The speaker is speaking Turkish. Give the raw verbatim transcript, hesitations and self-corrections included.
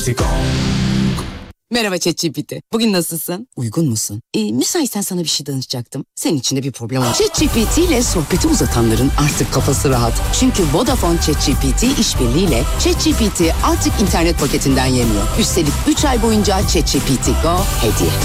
ChatGPT Go. Merhaba ChatGPT. Bugün nasılsın? Uygun musun? Ee, müsaitsen sana bir şey danışacaktım. Senin içinde bir problem var. ChatGPT ile sohbeti uzatanların artık kafası rahat. Çünkü Vodafone ChatGPT işbirliğiyle ChatGPT artık internet paketinden yemiyor. Üstelik üç ay boyunca ChatGPT Go hediye.